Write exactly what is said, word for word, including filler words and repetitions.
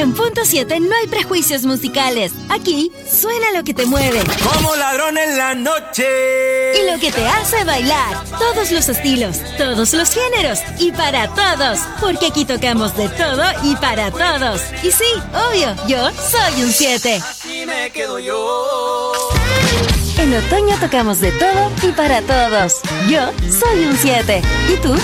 En Punto siete no hay prejuicios musicales. Aquí suena lo que te mueve. Como ladrón en la noche. Y lo que te hace bailar. Todos los estilos, todos los géneros y para todos. Porque aquí tocamos de todo y para todos. Y sí, obvio, yo soy un siete. Así me quedo yo. En otoño tocamos de todo y para todos. Yo soy un siete. ¿Y tú?